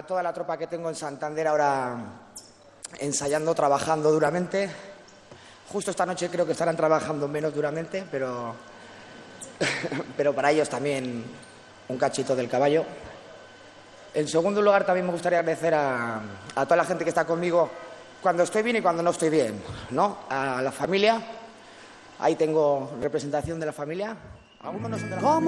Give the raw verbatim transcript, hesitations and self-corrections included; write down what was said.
toda la tropa que tengo en Santander ahora ensayando, trabajando duramente. Justo esta noche creo que estarán trabajando menos duramente, pero, pero para ellos también un cachito del caballo. En segundo lugar, también me gustaría agradecer a, a toda la gente que está conmigo cuando estoy bien y cuando no estoy bien, ¿no? A la familia, ahí tengo representación de la familia. Algunos no son de la familia.